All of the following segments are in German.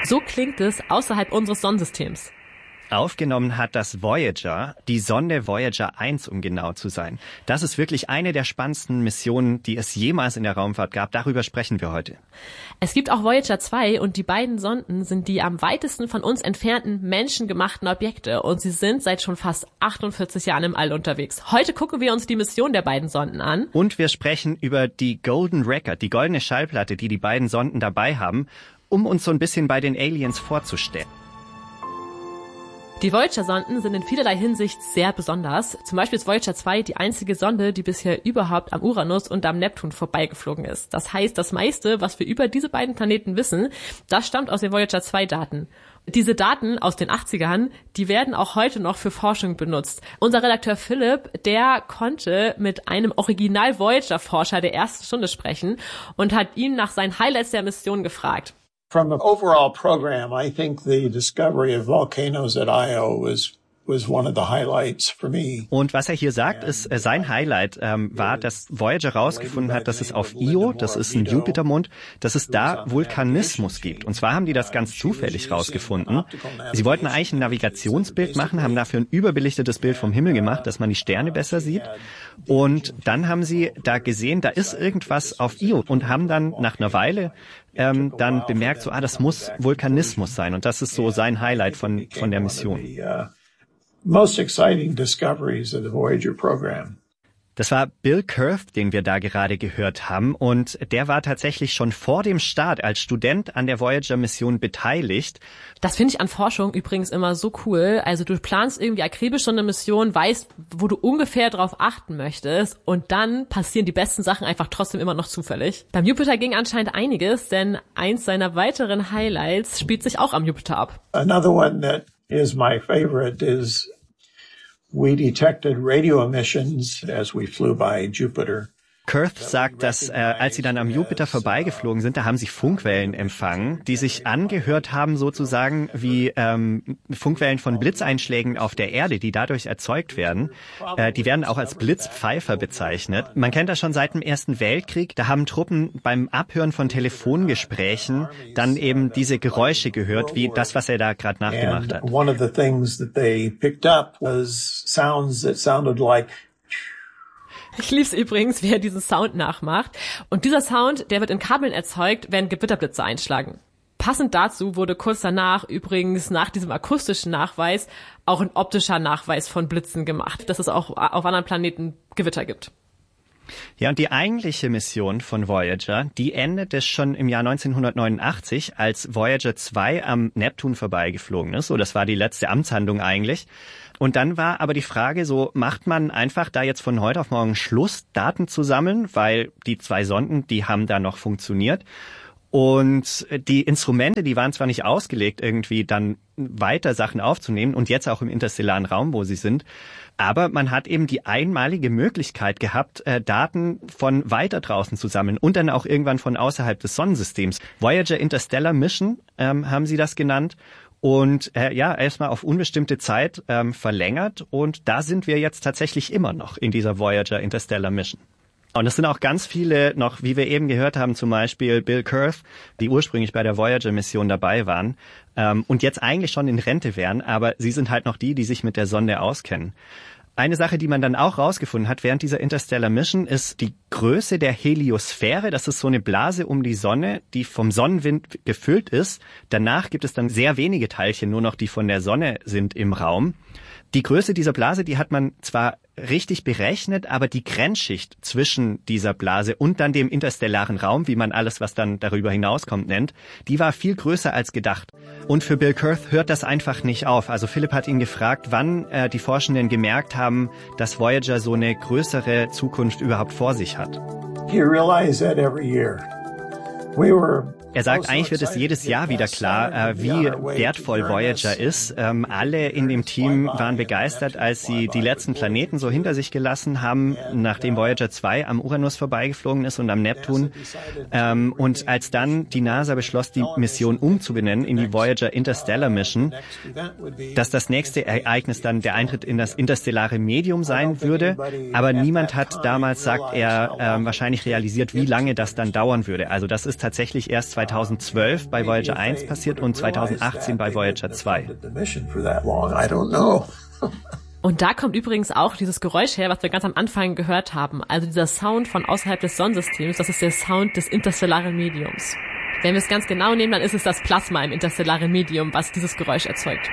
So klingt es außerhalb unseres Sonnensystems. Aufgenommen hat das Voyager, die Sonde Voyager 1, um genau zu sein. Das ist wirklich eine der spannendsten Missionen, die es jemals in der Raumfahrt gab. Darüber sprechen wir heute. Es gibt auch Voyager 2 und die beiden Sonden sind die am weitesten von uns entfernten menschengemachten Objekte und sie sind seit schon fast 48 Jahren im All unterwegs. Heute gucken wir uns die Mission der beiden Sonden an. Und wir sprechen über die Golden Record, die goldene Schallplatte, die die beiden Sonden dabei haben, um uns so ein bisschen bei den Aliens vorzustellen. Die Voyager-Sonden sind in vielerlei Hinsicht sehr besonders. Zum Beispiel ist Voyager 2 die einzige Sonde, die bisher überhaupt am Uranus und am Neptun vorbeigeflogen ist. Das heißt, das meiste, was wir über diese beiden Planeten wissen, das stammt aus den Voyager 2-Daten. Diese Daten aus den 80ern, die werden auch heute noch für Forschung benutzt. Unser Redakteur Philipp, der konnte mit einem Original-Voyager-Forscher der ersten Stunde sprechen und hat ihn nach seinen Highlights der Mission gefragt. From the overall program, I think the discovery of volcanoes at Io was one of the highlights for me. Und was er hier sagt, ist, sein Highlight war, dass Voyager rausgefunden hat, dass es auf Io, das ist ein Jupitermond, dass es da Vulkanismus gibt. Und zwar haben die das ganz zufällig rausgefunden. Sie wollten eigentlich ein Navigationsbild machen, haben dafür ein überbelichtetes Bild vom Himmel gemacht, dass man die Sterne besser sieht. Und dann haben sie da gesehen, da ist irgendwas auf Io und haben dann nach einer Weile dann bemerkt, so, das muss Vulkanismus sein. Und das ist so sein Highlight von der Mission. Most exciting discoveries of the Voyager program. Das war Bill Kurth, den wir da gerade gehört haben. Und der war tatsächlich schon vor dem Start als Student an der Voyager-Mission beteiligt. Das finde ich an Forschung übrigens immer so cool. Also du planst irgendwie akribisch schon eine Mission, weißt, wo du ungefähr drauf achten möchtest. Und dann passieren die besten Sachen einfach trotzdem immer noch zufällig. Beim Jupiter ging anscheinend einiges, denn eins seiner weiteren Highlights spielt sich auch am Jupiter ab. Another one that is my favorite is we detected radio emissions as we flew by Jupiter. Kurth sagt, dass als sie dann am Jupiter vorbeigeflogen sind, da haben sie Funkwellen empfangen, die sich angehört haben sozusagen wie Funkwellen von Blitzeinschlägen auf der Erde, die dadurch erzeugt werden. Die werden auch als Blitzpfeifer bezeichnet. Man kennt das schon seit dem Ersten Weltkrieg. Da haben Truppen beim Abhören von Telefongesprächen dann eben diese Geräusche gehört, wie das, was er da gerade nachgemacht hat. One of the things that they picked up was sounds that sounded like. Ich lieb's übrigens, wie er diesen Sound nachmacht. Und dieser Sound, der wird in Kabeln erzeugt, wenn Gewitterblitze einschlagen. Passend dazu wurde kurz danach übrigens nach diesem akustischen Nachweis auch ein optischer Nachweis von Blitzen gemacht, dass es auch auf anderen Planeten Gewitter gibt. Ja, und die eigentliche Mission von Voyager, die endete schon im Jahr 1989, als Voyager 2 am Neptun vorbeigeflogen ist. So, das war die letzte Amtshandlung eigentlich. Und dann war aber die Frage so, macht man einfach da jetzt von heute auf morgen Schluss, Daten zu sammeln, weil die zwei Sonden, die haben da noch funktioniert. Und die Instrumente, die waren zwar nicht ausgelegt, irgendwie dann weiter Sachen aufzunehmen und jetzt auch im interstellaren Raum, wo sie sind, aber man hat eben die einmalige Möglichkeit gehabt, Daten von weiter draußen zu sammeln und dann auch irgendwann von außerhalb des Sonnensystems. Voyager Interstellar Mission haben sie das genannt. Und erstmal auf unbestimmte Zeit verlängert. Und da sind wir jetzt tatsächlich immer noch in dieser Voyager Interstellar Mission. Und es sind auch ganz viele noch, wie wir eben gehört haben, zum Beispiel Bill Kurth, die ursprünglich bei der Voyager-Mission dabei waren und jetzt eigentlich schon in Rente wären, aber sie sind halt noch die sich mit der Sonde auskennen. Eine Sache, die man dann auch rausgefunden hat während dieser Interstellar Mission, ist die Größe der Heliosphäre. Das ist so eine Blase um die Sonne, die vom Sonnenwind gefüllt ist. Danach gibt es dann sehr wenige Teilchen, nur noch die von der Sonne sind im Raum. Die Größe dieser Blase, die hat man zwar richtig berechnet, aber die Grenzschicht zwischen dieser Blase und dann dem interstellaren Raum, wie man alles, was dann darüber hinauskommt, nennt, die war viel größer als gedacht. Und für Bill Kurth hört das einfach nicht auf. Also Philipp hat ihn gefragt, wann die Forschenden gemerkt haben, dass Voyager so eine größere Zukunft überhaupt vor sich hat. You realize that every year. Er sagt, eigentlich wird es jedes Jahr wieder klar, wie wertvoll Voyager ist. Alle in dem Team waren begeistert, als sie die letzten Planeten so hinter sich gelassen haben, nachdem Voyager 2 am Uranus vorbeigeflogen ist und am Neptun. Und als dann die NASA beschloss, die Mission umzubenennen in die Voyager Interstellar Mission, dass das nächste Ereignis dann der Eintritt in das interstellare Medium sein würde. Aber niemand hat damals, sagt er, wahrscheinlich realisiert, wie lange das dann dauern würde. Also das ist tatsächlich erst 2012 bei Voyager 1 passiert und 2018 bei Voyager 2. Und da kommt übrigens auch dieses Geräusch her, was wir ganz am Anfang gehört haben. Also dieser Sound von außerhalb des Sonnensystems, das ist der Sound des interstellaren Mediums. Wenn wir es ganz genau nehmen, dann ist es das Plasma im interstellaren Medium, was dieses Geräusch erzeugt.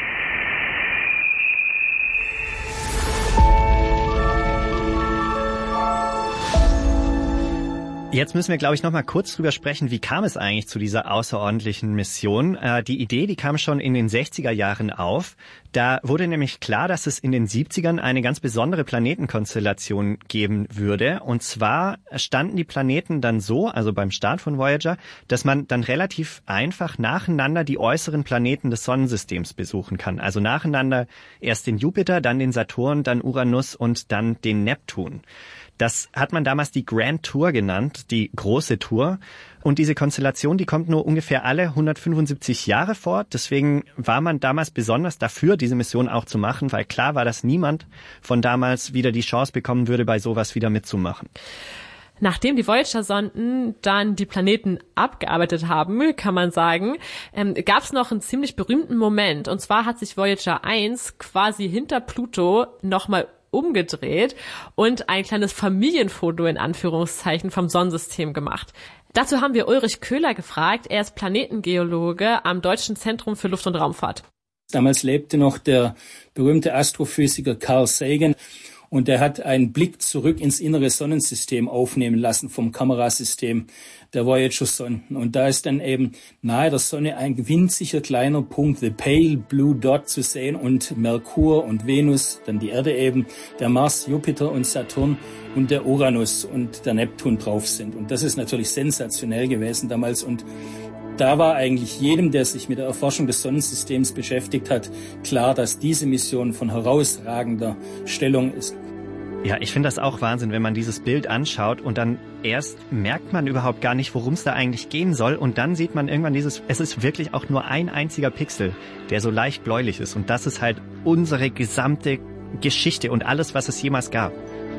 Jetzt müssen wir, glaube ich, noch mal kurz drüber sprechen, wie kam es eigentlich zu dieser außerordentlichen Mission? Die Idee, die kam schon in den 60er Jahren auf. Da wurde nämlich klar, dass es in den 70ern eine ganz besondere Planetenkonstellation geben würde. Und zwar standen die Planeten dann so, also beim Start von Voyager, dass man dann relativ einfach nacheinander die äußeren Planeten des Sonnensystems besuchen kann. Also nacheinander erst den Jupiter, dann den Saturn, dann Uranus und dann den Neptun. Das hat man damals die Grand Tour genannt, die große Tour. Und diese Konstellation, die kommt nur ungefähr alle 175 Jahre vor. Deswegen war man damals besonders dafür, diese Mission auch zu machen, weil klar war, dass niemand von damals wieder die Chance bekommen würde, bei sowas wieder mitzumachen. Nachdem die Voyager-Sonden dann die Planeten abgearbeitet haben, kann man sagen, gab es noch einen ziemlich berühmten Moment. Und zwar hat sich Voyager 1 quasi hinter Pluto nochmal umgedreht und ein kleines Familienfoto in Anführungszeichen vom Sonnensystem gemacht. Dazu haben wir Ulrich Köhler gefragt. Er ist Planetengeologe am Deutschen Zentrum für Luft- und Raumfahrt. Damals lebte noch der berühmte Astrophysiker Carl Sagan. Und er hat einen Blick zurück ins innere Sonnensystem aufnehmen lassen vom Kamerasystem der Voyager-Sonden. Und da ist dann eben nahe der Sonne ein winziger kleiner Punkt, the pale blue dot, zu sehen und Merkur und Venus, dann die Erde eben, der Mars, Jupiter und Saturn und der Uranus und der Neptun drauf sind. Und das ist natürlich sensationell gewesen damals. Und da war eigentlich jedem, der sich mit der Erforschung des Sonnensystems beschäftigt hat, klar, dass diese Mission von herausragender Stellung ist. Ja, ich finde das auch Wahnsinn, wenn man dieses Bild anschaut und dann erst merkt man überhaupt gar nicht, worum es da eigentlich gehen soll und dann sieht man irgendwann es ist wirklich auch nur ein einziger Pixel, der so leicht bläulich ist und das ist halt unsere gesamte Geschichte und alles, was es jemals gab.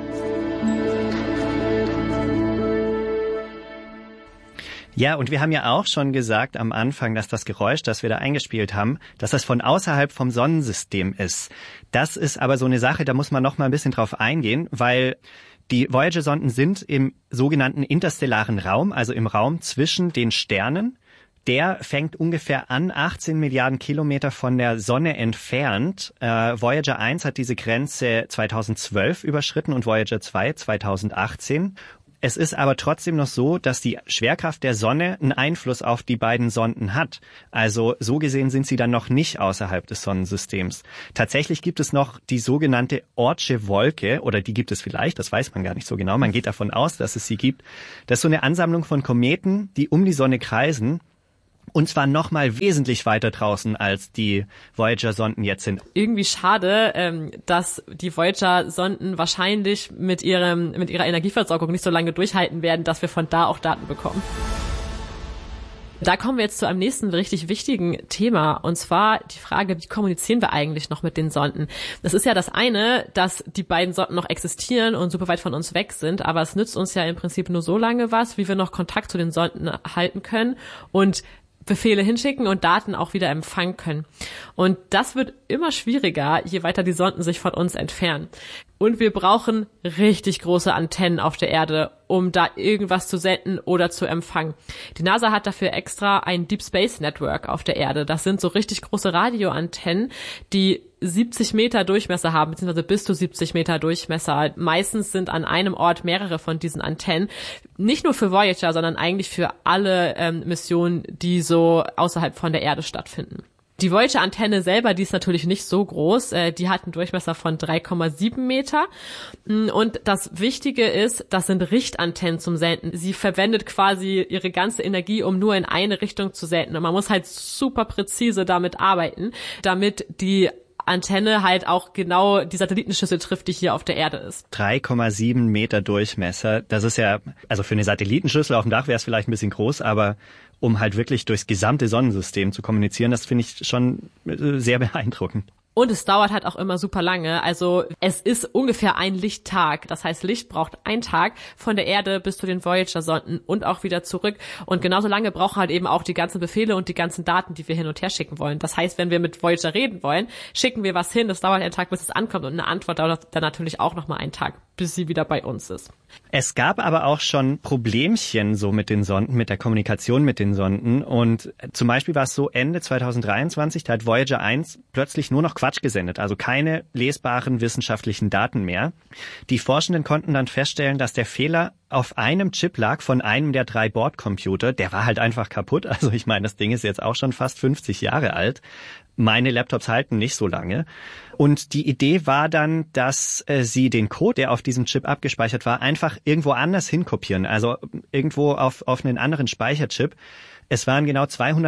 Ja, und wir haben ja auch schon gesagt am Anfang, dass das Geräusch, das wir da eingespielt haben, dass das von außerhalb vom Sonnensystem ist. Das ist aber so eine Sache, da muss man noch mal ein bisschen drauf eingehen, weil die Voyager-Sonden sind im sogenannten interstellaren Raum, also im Raum zwischen den Sternen. Der fängt ungefähr an 18 Milliarden Kilometer von der Sonne entfernt. Voyager 1 hat diese Grenze 2012 überschritten und Voyager 2 2018. Es ist aber trotzdem noch so, dass die Schwerkraft der Sonne einen Einfluss auf die beiden Sonden hat. Also so gesehen sind sie dann noch nicht außerhalb des Sonnensystems. Tatsächlich gibt es noch die sogenannte Oortsche Wolke, oder die gibt es vielleicht, das weiß man gar nicht so genau. Man geht davon aus, dass es sie gibt. Das ist so eine Ansammlung von Kometen, die um die Sonne kreisen. Und zwar nochmal wesentlich weiter draußen, als die Voyager-Sonden jetzt sind. Irgendwie schade, dass die Voyager-Sonden wahrscheinlich mit ihrer Energieversorgung nicht so lange durchhalten werden, dass wir von da auch Daten bekommen. Da kommen wir jetzt zu einem nächsten richtig wichtigen Thema, und zwar die Frage, wie kommunizieren wir eigentlich noch mit den Sonden? Das ist ja das eine, dass die beiden Sonden noch existieren und super weit von uns weg sind, aber es nützt uns ja im Prinzip nur so lange was, wie wir noch Kontakt zu den Sonden halten können und Befehle hinschicken und Daten auch wieder empfangen können. Und das wird immer schwieriger, je weiter die Sonden sich von uns entfernen. Und wir brauchen richtig große Antennen auf der Erde, um da irgendwas zu senden oder zu empfangen. Die NASA hat dafür extra ein Deep Space Network auf der Erde. Das sind so richtig große Radioantennen, die 70 Meter Durchmesser haben, beziehungsweise bis zu 70 Meter Durchmesser. Meistens sind an einem Ort mehrere von diesen Antennen. Nicht nur für Voyager, sondern eigentlich für alle Missionen, die so außerhalb von der Erde stattfinden. Die Voyager-Antenne selber, die ist natürlich nicht so groß. Die hat einen Durchmesser von 3,7 Meter. Und das Wichtige ist, das sind Richtantennen zum Senden. Sie verwendet quasi ihre ganze Energie, um nur in eine Richtung zu senden. Und man muss halt super präzise damit arbeiten, damit die Antenne halt auch genau die Satellitenschüssel trifft, die hier auf der Erde ist. 3,7 Meter Durchmesser. Das ist ja, also für eine Satellitenschüssel auf dem Dach wäre es vielleicht ein bisschen groß, aber um halt wirklich durchs gesamte Sonnensystem zu kommunizieren, das finde ich schon sehr beeindruckend. Und es dauert halt auch immer super lange. Also es ist ungefähr ein Lichttag. Das heißt, Licht braucht einen Tag von der Erde bis zu den Voyager-Sonden und auch wieder zurück. Und genauso lange brauchen halt eben auch die ganzen Befehle und die ganzen Daten, die wir hin und her schicken wollen. Das heißt, wenn wir mit Voyager reden wollen, schicken wir was hin. Das dauert einen Tag, bis es ankommt. Und eine Antwort dauert dann natürlich auch nochmal einen Tag, bis sie wieder bei uns ist. Es gab aber auch schon Problemchen so mit den Sonden, mit der Kommunikation mit den Sonden. Und zum Beispiel war es so Ende 2023, da hat Voyager 1 plötzlich nur noch Quatsch gesendet, also keine lesbaren wissenschaftlichen Daten mehr. Die Forschenden konnten dann feststellen, dass der Fehler auf einem Chip lag von einem der 3 Bordcomputer. Der war halt einfach kaputt. Also ich meine, das Ding ist jetzt auch schon fast 50 Jahre alt. Meine Laptops halten nicht so lange. Und die Idee war dann, dass sie den Code, der auf diesem Chip abgespeichert war, einfach irgendwo anders hinkopieren. Also irgendwo auf einen anderen Speicherchip. Es waren genau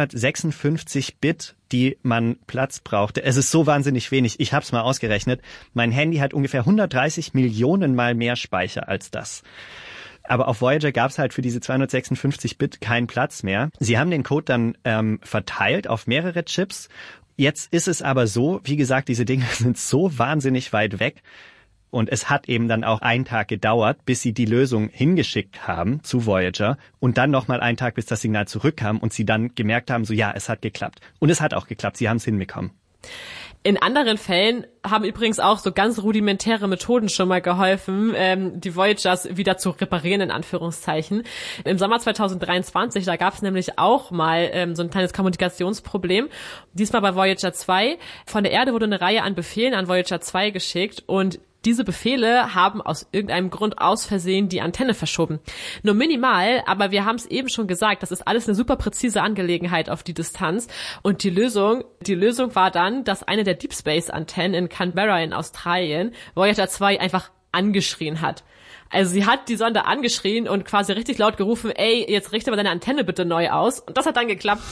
256 Bit, die man Platz brauchte. Es ist so wahnsinnig wenig. Ich habe es mal ausgerechnet. Mein Handy hat ungefähr 130 Millionen Mal mehr Speicher als das. Aber auf Voyager gab es halt für diese 256 Bit keinen Platz mehr. Sie haben den Code dann verteilt auf mehrere Chips. Jetzt ist es aber so, wie gesagt, diese Dinge sind so wahnsinnig weit weg. Und es hat eben dann auch einen Tag gedauert, bis sie die Lösung hingeschickt haben zu Voyager und dann nochmal einen Tag, bis das Signal zurückkam und sie dann gemerkt haben, so ja, es hat geklappt. Und es hat auch geklappt, sie haben es hinbekommen. In anderen Fällen haben übrigens auch so ganz rudimentäre Methoden schon mal geholfen, die Voyagers wieder zu reparieren, in Anführungszeichen. Im Sommer 2023, da gab es nämlich auch mal so ein kleines Kommunikationsproblem. Diesmal bei Voyager 2. Von der Erde wurde eine Reihe an Befehlen an Voyager 2 geschickt und diese Befehle haben aus irgendeinem Grund aus Versehen die Antenne verschoben. Nur minimal, aber wir haben es eben schon gesagt, das ist alles eine super präzise Angelegenheit auf die Distanz. Und die Lösung war dann, dass eine der Deep Space Antennen in Canberra in Australien Voyager 2 einfach angeschrien hat. Also sie hat die Sonde angeschrien und quasi richtig laut gerufen, ey, jetzt richte mal deine Antenne bitte neu aus. Und das hat dann geklappt.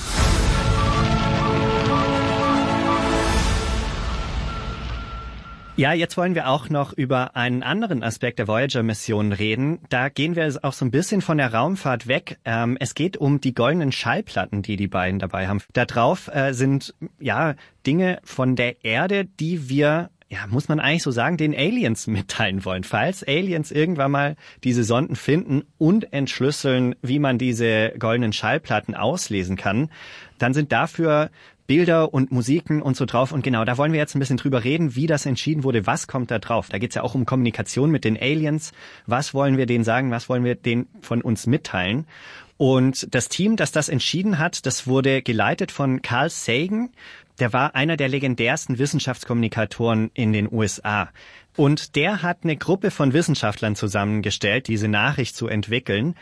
Ja, jetzt wollen wir auch noch über einen anderen Aspekt der Voyager-Mission reden. Da gehen wir auch so ein bisschen von der Raumfahrt weg. Es geht um die goldenen Schallplatten, die beiden dabei haben. Da drauf sind ja Dinge von der Erde, die wir, ja, muss man eigentlich so sagen, den Aliens mitteilen wollen. Falls Aliens irgendwann mal diese Sonden finden und entschlüsseln, wie man diese goldenen Schallplatten auslesen kann, dann sind dafür Bilder und Musiken und so drauf. Und genau, da wollen wir jetzt ein bisschen drüber reden, wie das entschieden wurde, was kommt da drauf. Da geht's ja auch um Kommunikation mit den Aliens. Was wollen wir denen sagen, was wollen wir denen von uns mitteilen? Und das Team, das entschieden hat, das wurde geleitet von Carl Sagan. Der war einer der legendärsten Wissenschaftskommunikatoren in den USA. Und der hat eine Gruppe von Wissenschaftlern zusammengestellt, diese Nachricht zu entwickeln.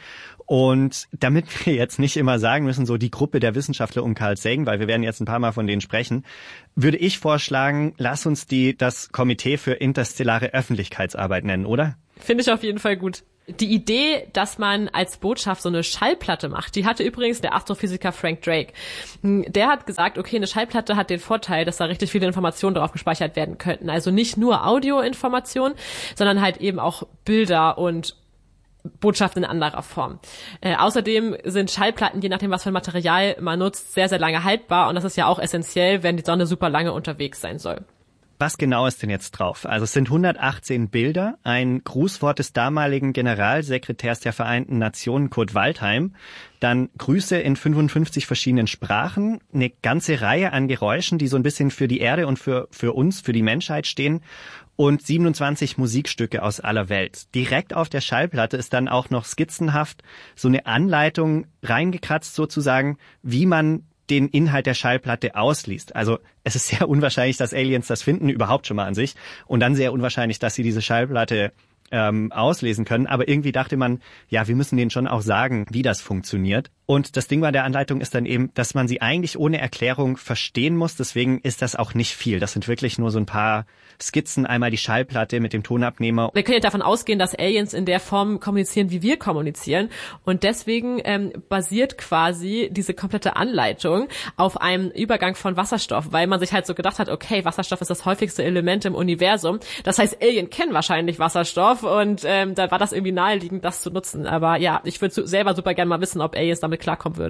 Und damit wir jetzt nicht immer sagen müssen, so die Gruppe der Wissenschaftler um Carl Sagan, weil wir werden jetzt ein paar Mal von denen sprechen, würde ich vorschlagen, lass uns das Komitee für interstellare Öffentlichkeitsarbeit nennen, oder? Finde ich auf jeden Fall gut. Die Idee, dass man als Botschaft so eine Schallplatte macht, die hatte übrigens der Astrophysiker Frank Drake. Der hat gesagt, okay, eine Schallplatte hat den Vorteil, dass da richtig viele Informationen drauf gespeichert werden könnten. Also nicht nur Audioinformationen, sondern halt eben auch Bilder und Botschaften in anderer Form. Außerdem sind Schallplatten, je nachdem, was für ein Material man nutzt, sehr, sehr lange haltbar. Und das ist ja auch essentiell, wenn die Sonde super lange unterwegs sein soll. Was genau ist denn jetzt drauf? Also es sind 118 Bilder, ein Grußwort des damaligen Generalsekretärs der Vereinten Nationen, Kurt Waldheim, dann Grüße in 55 verschiedenen Sprachen, eine ganze Reihe an Geräuschen, die so ein bisschen für die Erde und für uns, für die Menschheit stehen und 27 Musikstücke aus aller Welt. Direkt auf der Schallplatte ist dann auch noch skizzenhaft so eine Anleitung reingekratzt sozusagen, wie man den Inhalt der Schallplatte ausliest. Also es ist sehr unwahrscheinlich, dass Aliens das finden, überhaupt schon mal an sich. Und dann sehr unwahrscheinlich, dass sie diese Schallplatte auslesen können. Aber irgendwie dachte man, ja, wir müssen denen schon auch sagen, wie das funktioniert. Und das Ding bei der Anleitung ist dann eben, dass man sie eigentlich ohne Erklärung verstehen muss. Deswegen ist das auch nicht viel. Das sind wirklich nur so ein paar Skizzen. Einmal die Schallplatte mit dem Tonabnehmer. Wir können ja davon ausgehen, dass Aliens in der Form kommunizieren, wie wir kommunizieren. Und deswegen basiert quasi diese komplette Anleitung auf einem Übergang von Wasserstoff, weil man sich halt so gedacht hat, okay, Wasserstoff ist das häufigste Element im Universum. Das heißt, Alien kennen wahrscheinlich Wasserstoff und da war das irgendwie naheliegend, das zu nutzen. Aber ja, ich würde selber super gerne mal wissen, ob Aliens damit klarkommen würden.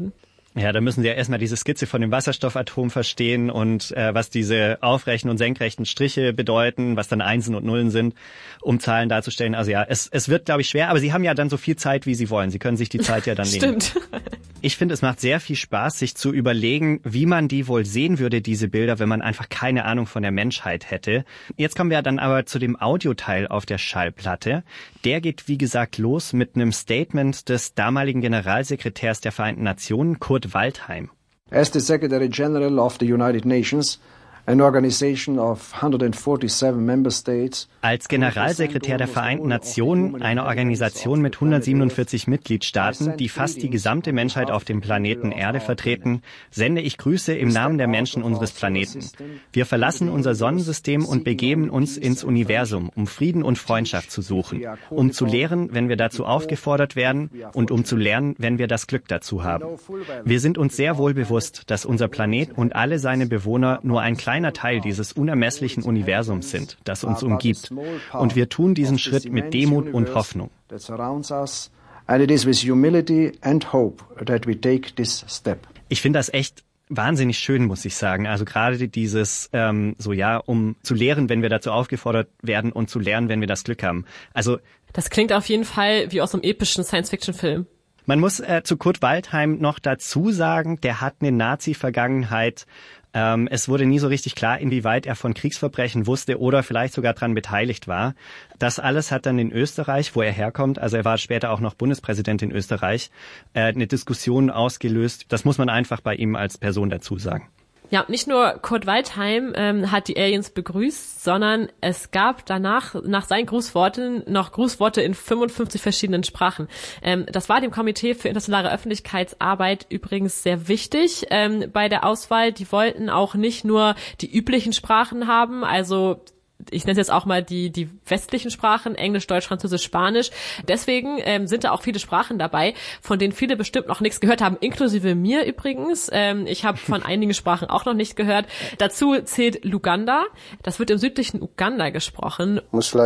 Ja, da müssen Sie ja erstmal diese Skizze von dem Wasserstoffatom verstehen und was diese aufrechten und senkrechten Striche bedeuten, was dann Einsen und Nullen sind, um Zahlen darzustellen. Also ja, es wird, glaube ich, schwer, aber Sie haben ja dann so viel Zeit, wie Sie wollen. Sie können sich die Zeit ja dann nehmen. Stimmt. Ich finde, es macht sehr viel Spaß, sich zu überlegen, wie man die wohl sehen würde, diese Bilder, wenn man einfach keine Ahnung von der Menschheit hätte. Jetzt kommen wir dann aber zu dem Audioteil auf der Schallplatte. Der geht, wie gesagt, los mit einem Statement des damaligen Generalsekretärs der Vereinten Nationen, Kurt Waldheim. As the Secretary General of the United Nations, an organization of 147 member states. Als Generalsekretär der Vereinten Nationen, einer Organisation mit 147 Mitgliedstaaten, die fast die gesamte Menschheit auf dem Planeten Erde vertreten, sende ich Grüße im Namen der Menschen unseres Planeten. Wir verlassen unser Sonnensystem und begeben uns ins Universum, um Frieden und Freundschaft zu suchen, um zu lehren, wenn wir dazu aufgefordert werden und um zu lernen, wenn wir das Glück dazu haben. Wir sind uns sehr wohl bewusst, dass unser Planet und alle seine Bewohner nur ein kleiner Teil dieses unermesslichen Universums sind, das uns umgibt. Und wir tun diesen Schritt mit Demut und Hoffnung. Ich finde das echt wahnsinnig schön, muss ich sagen. Also gerade dieses, um zu lehren, wenn wir dazu aufgefordert werden und zu lernen, wenn wir das Glück haben. Also das klingt auf jeden Fall wie aus einem epischen Science-Fiction-Film. Man muss zu Kurt Waldheim noch dazu sagen, der hat eine Nazi-Vergangenheit. Es wurde nie so richtig klar, inwieweit er von Kriegsverbrechen wusste oder vielleicht sogar daran beteiligt war. Das alles hat dann in Österreich, wo er herkommt, also er war später auch noch Bundespräsident in Österreich, eine Diskussion ausgelöst. Das muss man einfach bei ihm als Person dazu sagen. Ja, nicht nur Kurt Waldheim hat die Aliens begrüßt, sondern es gab danach, nach seinen Grußworten, noch Grußworte in 55 verschiedenen Sprachen. Das war dem Komitee für internationale Öffentlichkeitsarbeit übrigens sehr wichtig bei der Auswahl. Die wollten auch nicht nur die üblichen Sprachen haben, also ich nenne es jetzt auch mal die westlichen Sprachen, Englisch, Deutsch, Französisch, Spanisch. Deswegen sind da auch viele Sprachen dabei, von denen viele bestimmt noch nichts gehört haben, inklusive mir übrigens. Ich habe von einigen Sprachen auch noch nichts gehört. Dazu zählt Luganda. Das wird im südlichen Uganda gesprochen.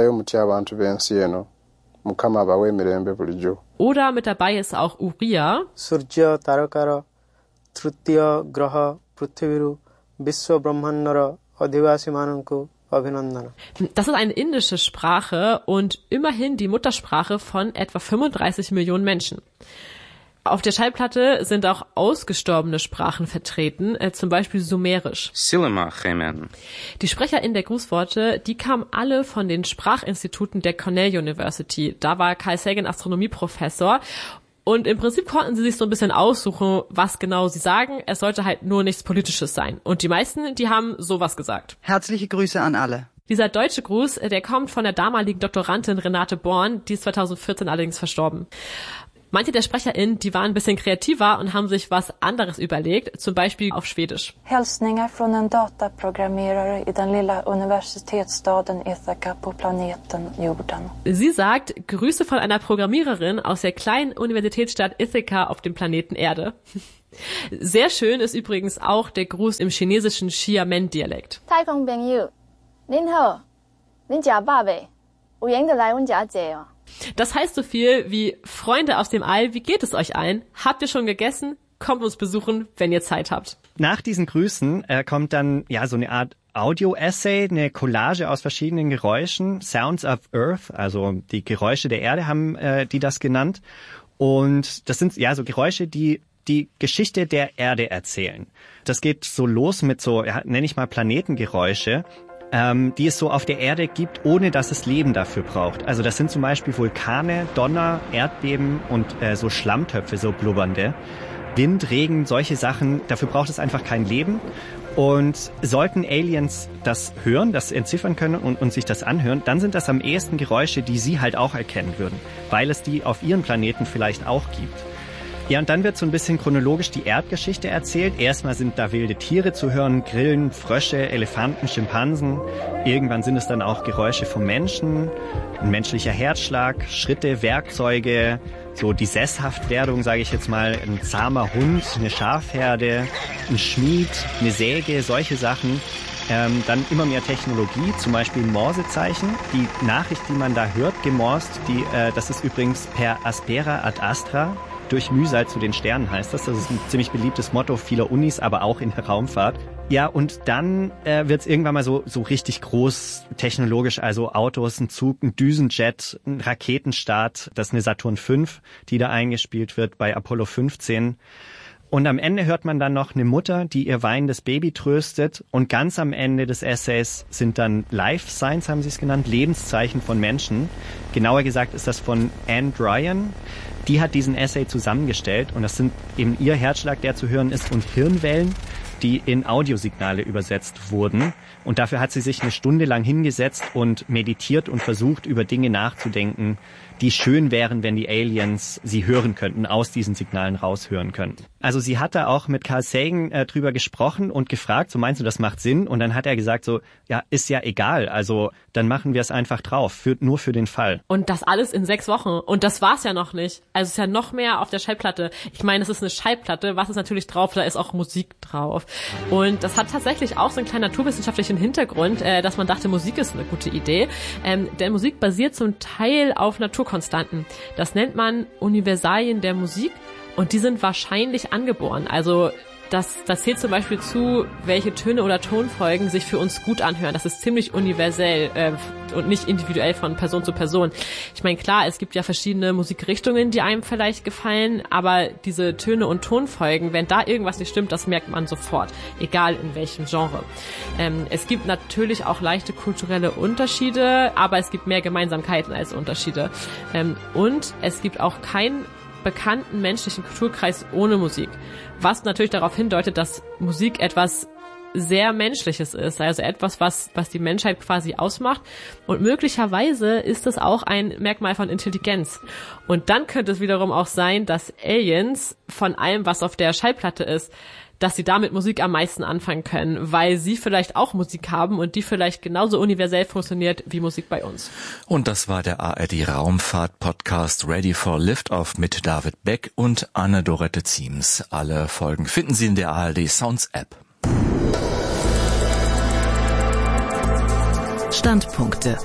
Oder mit dabei ist auch Uriya. Surya Tarakara Trutiya Graha Pruthiviru Biswa Brahmanara Adhivasi Mananku. Das ist eine indische Sprache und immerhin die Muttersprache von etwa 35 Millionen Menschen. Auf der Schallplatte sind auch ausgestorbene Sprachen vertreten, zum Beispiel Sumerisch. Die SprecherInnen der Grußworte, die kamen alle von den Sprachinstituten der Cornell University. Da war Carl Sagan Astronomieprofessor. Und im Prinzip konnten sie sich so ein bisschen aussuchen, was genau sie sagen. Es sollte halt nur nichts Politisches sein. Und die meisten, die haben sowas gesagt. Herzliche Grüße an alle. Dieser deutsche Gruß, der kommt von der damaligen Doktorandin Renate Born, die ist 2014 allerdings verstorben. Manche der SprecherInnen, die waren ein bisschen kreativer und haben sich was anderes überlegt, zum Beispiel auf Schwedisch. Hälsningar från en dataprogrammerare i den lilla universitetsstaden Ithaca på planeten Jorden. Sie sagt, Grüße von einer Programmiererin aus der kleinen Universitätsstadt Ithaca auf dem Planeten Erde. Sehr schön ist übrigens auch der Gruß im chinesischen Xiamen-Dialekt. Das heißt so viel wie Freunde aus dem All, wie geht es euch allen? Habt ihr schon gegessen? Kommt uns besuchen, wenn ihr Zeit habt. Nach diesen Grüßen kommt dann so eine Art Audio-Essay, eine Collage aus verschiedenen Geräuschen, Sounds of Earth, also die Geräusche der Erde haben die das genannt. Und das sind so Geräusche, die die Geschichte der Erde erzählen. Das geht so los mit so, nenne ich mal Planetengeräusche, die es so auf der Erde gibt, ohne dass es Leben dafür braucht. Also das sind zum Beispiel Vulkane, Donner, Erdbeben und so Schlammtöpfe, so blubbernde. Wind, Regen, solche Sachen, dafür braucht es einfach kein Leben. Und sollten Aliens das hören, das entziffern können und sich das anhören, dann sind das am ehesten Geräusche, die sie halt auch erkennen würden, weil es die auf ihren Planeten vielleicht auch gibt. Ja, und dann wird so ein bisschen chronologisch die Erdgeschichte erzählt. Erstmal sind da wilde Tiere zu hören, Grillen, Frösche, Elefanten, Schimpansen. Irgendwann sind es dann auch Geräusche vom Menschen, ein menschlicher Herzschlag, Schritte, Werkzeuge, so die Sesshaftwerdung, sage ich jetzt mal, ein zahmer Hund, eine Schafherde, ein Schmied, eine Säge, solche Sachen. Dann immer mehr Technologie, zum Beispiel Morsezeichen. Die Nachricht, die man da hört, gemorst, das ist übrigens per Aspera ad Astra. durch Mühsal zu den Sternen heißt das. Das ist ein ziemlich beliebtes Motto vieler Unis, aber auch in der Raumfahrt. Ja, und dann wird's irgendwann mal so richtig groß technologisch, also Autos, ein Zug, ein Düsenjet, ein Raketenstart. Das ist eine Saturn V, die da eingespielt wird bei Apollo 15. Und am Ende hört man dann noch eine Mutter, die ihr weinendes Baby tröstet. Und ganz am Ende des Essays sind dann Life Signs, haben sie es genannt, Lebenszeichen von Menschen. Genauer gesagt ist das von Anne Bryan. Die hat diesen Essay zusammengestellt. Und das sind eben ihr Herzschlag, der zu hören ist, und Hirnwellen, die in Audiosignale übersetzt wurden. Und dafür hat sie sich eine Stunde lang hingesetzt und meditiert und versucht, über Dinge nachzudenken, die schön wären, wenn die Aliens sie hören könnten, aus diesen Signalen raushören könnten. Also sie hat da auch mit Carl Sagan drüber gesprochen und gefragt, so meinst du, das macht Sinn? Und dann hat er gesagt so, ja, ist ja egal, also dann machen wir es einfach drauf, nur für den Fall. Und das alles in 6 Wochen. Und das war's ja noch nicht. Also es ist ja noch mehr auf der Schallplatte. Ich meine, es ist eine Schallplatte, was ist natürlich drauf? Da ist auch Musik drauf. Und das hat tatsächlich auch so einen kleinen naturwissenschaftlichen Hintergrund, dass man dachte, Musik ist eine gute Idee. Denn Musik basiert zum Teil auf Naturkonstanten. Das nennt man Universalien der Musik und die sind wahrscheinlich angeboren. Also das zählt zum Beispiel zu, welche Töne oder Tonfolgen sich für uns gut anhören. Das ist ziemlich universell und nicht individuell von Person zu Person. Ich meine, klar, es gibt ja verschiedene Musikrichtungen, die einem vielleicht gefallen, aber diese Töne und Tonfolgen, wenn da irgendwas nicht stimmt, das merkt man sofort, egal in welchem Genre. Es gibt natürlich auch leichte kulturelle Unterschiede, aber es gibt mehr Gemeinsamkeiten als Unterschiede. Und es gibt auch keinen bekannten menschlichen Kulturkreis ohne Musik. Was natürlich darauf hindeutet, dass Musik etwas sehr Menschliches ist, also etwas, was die Menschheit quasi ausmacht. Und möglicherweise ist es auch ein Merkmal von Intelligenz. Und dann könnte es wiederum auch sein, dass Aliens von allem, was auf der Schallplatte ist, dass sie damit Musik am meisten anfangen können, weil sie vielleicht auch Musik haben und die vielleicht genauso universell funktioniert wie Musik bei uns. Und das war der ARD Raumfahrt Podcast Ready for Liftoff mit David Beck und Anne-Dorette Ziems. Alle Folgen finden Sie in der ARD Sounds App. Standpunkte.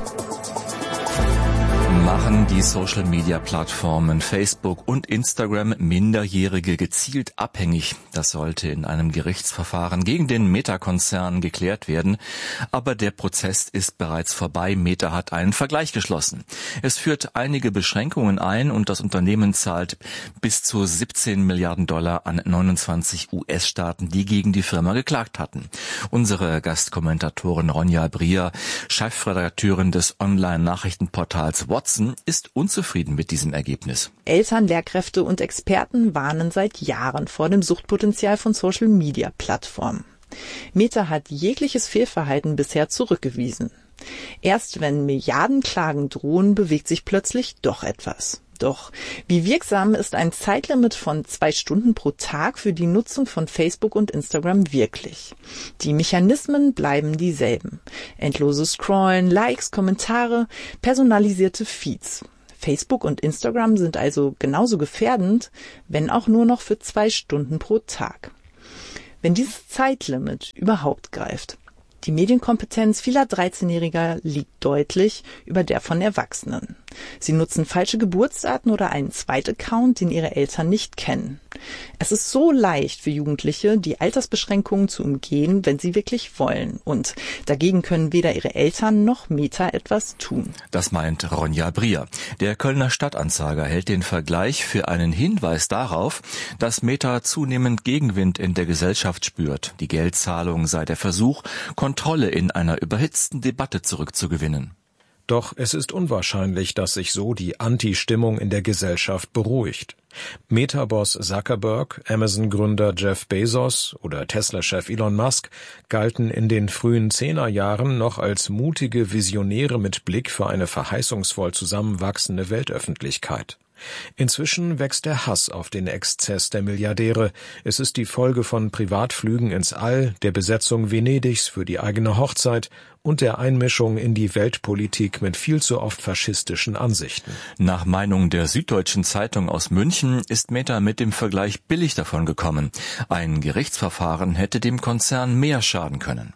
Machen die Social-Media-Plattformen Facebook und Instagram Minderjährige gezielt abhängig? Das sollte in einem Gerichtsverfahren gegen den Meta-Konzern geklärt werden. Aber der Prozess ist bereits vorbei. Meta hat einen Vergleich geschlossen. Es führt einige Beschränkungen ein und das Unternehmen zahlt bis zu $17 Milliarden an 29 US-Staaten, die gegen die Firma geklagt hatten. Unsere Gastkommentatorin Ronja Brier, Chefredakteurin des Online-Nachrichtenportals Watson, ist unzufrieden mit diesem Ergebnis. Eltern, Lehrkräfte und Experten warnen seit Jahren vor dem Suchtpotenzial von Social-Media-Plattformen. Meta hat jegliches Fehlverhalten bisher zurückgewiesen. Erst wenn Milliardenklagen drohen, bewegt sich plötzlich doch etwas. Doch wie wirksam ist ein Zeitlimit von 2 Stunden pro Tag für die Nutzung von Facebook und Instagram wirklich? Die Mechanismen bleiben dieselben. Endloses Scrollen, Likes, Kommentare, personalisierte Feeds. Facebook und Instagram sind also genauso gefährdend, wenn auch nur noch für 2 Stunden pro Tag. Wenn dieses Zeitlimit überhaupt greift. Die Medienkompetenz vieler 13-Jähriger liegt deutlich über der von Erwachsenen. Sie nutzen falsche Geburtsdaten oder einen Zweitaccount, den ihre Eltern nicht kennen. Es ist so leicht für Jugendliche, die Altersbeschränkungen zu umgehen, wenn sie wirklich wollen. Und dagegen können weder ihre Eltern noch Meta etwas tun. Das meint Ronja Brier. Der Kölner Stadtanzeiger hält den Vergleich für einen Hinweis darauf, dass Meta zunehmend Gegenwind in der Gesellschaft spürt. Die Geldzahlung sei der Versuch, Kontrolle in einer überhitzten Debatte zurückzugewinnen. Doch es ist unwahrscheinlich, dass sich so die Anti-Stimmung in der Gesellschaft beruhigt. Meta-Boss Zuckerberg, Amazon-Gründer Jeff Bezos oder Tesla-Chef Elon Musk galten in den frühen 10er-Jahren noch als mutige Visionäre mit Blick für eine verheißungsvoll zusammenwachsende Weltöffentlichkeit. Inzwischen wächst der Hass auf den Exzess der Milliardäre. Es ist die Folge von Privatflügen ins All, der Besetzung Venedigs für die eigene Hochzeit und der Einmischung in die Weltpolitik mit viel zu oft faschistischen Ansichten. Nach Meinung der Süddeutschen Zeitung aus München ist Meta mit dem Vergleich billig davon gekommen. Ein Gerichtsverfahren hätte dem Konzern mehr schaden können.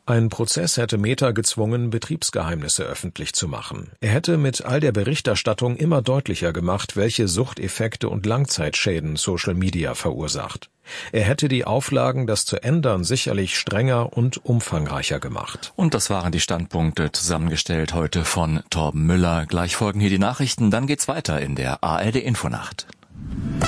Ein Prozess hätte Meta gezwungen, Betriebsgeheimnisse öffentlich zu machen. Er hätte mit all der Berichterstattung immer deutlicher gemacht, welche Suchteffekte und Langzeitschäden Social Media verursacht. Er hätte die Auflagen, das zu ändern, sicherlich strenger und umfangreicher gemacht. Und das waren die Standpunkte, zusammengestellt heute von Torben Müller. Gleich folgen hier die Nachrichten, dann geht's weiter in der ARD Infonacht.